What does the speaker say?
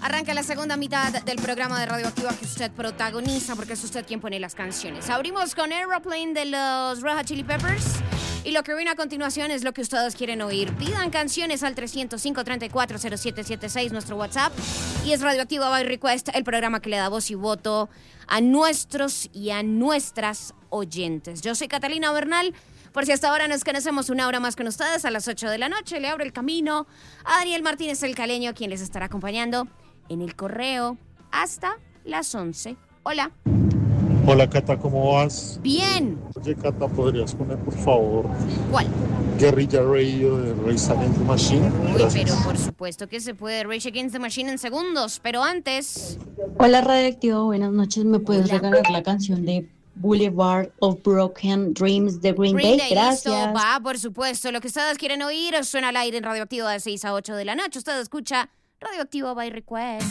Arranca la segunda mitad del programa de Radioactiva que usted protagoniza porque es usted quien pone las canciones. Abrimos con Aeroplane de los Red Hot Chili Peppers y lo que viene a continuación es lo que ustedes quieren oír. Pidan canciones al 305-340776, nuestro WhatsApp. Y es Radioactiva by Request, el programa que le da voz y voto a nuestros y a nuestras oyentes. Yo soy Catalina Bernal. Por si hasta ahora nos conocemos una hora más con ustedes, a las 8 de la noche le abro el camino a Daniel Martínez el Caleño, quien les estará acompañando en el correo hasta las 11. Hola. Hola, Cata, ¿cómo vas? Bien. Oye, Cata, ¿podrías poner, por favor, ¿Cuál? Guerrilla Radio de Rage Against the Machine? Uy, pero por supuesto que se puede. Rage Against the Machine en segundos, pero antes... Hola, Radioactivo, buenas noches. ¿Me puedes Hola. regalar la canción de Boulevard of Broken Dreams de Green Day? Gracias. Listo, va, por supuesto. Lo que ustedes quieren oír suena al aire en Radioactiva de 6 a 8 de la noche. Usted escucha Radioactiva by Request.